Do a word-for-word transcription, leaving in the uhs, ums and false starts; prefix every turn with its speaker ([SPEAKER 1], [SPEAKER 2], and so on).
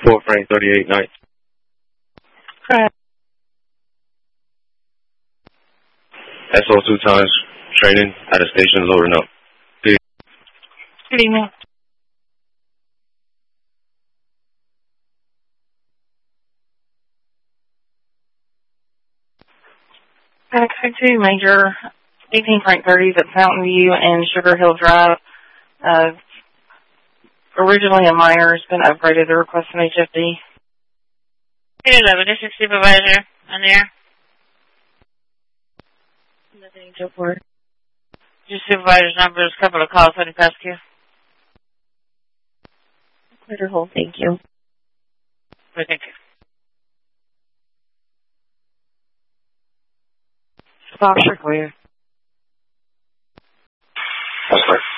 [SPEAKER 1] Fort Frank, thirty-eight nights.
[SPEAKER 2] Correct.
[SPEAKER 1] S O two times, training at a station loading up. Peace.
[SPEAKER 2] Good evening. Back to Major eighteen Frank thirties at Fountain View and Sugar Hill Drive. Uh, originally a minor, has been upgraded to request an H F D.
[SPEAKER 3] Hey, eleven, this is Supervisor on there.
[SPEAKER 2] Nothing to report.
[SPEAKER 3] Your supervisor's number is a couple of calls for the rescue.
[SPEAKER 2] Clear hold, thank you.
[SPEAKER 3] Thank you.
[SPEAKER 2] Stop, clear.
[SPEAKER 1] That's right.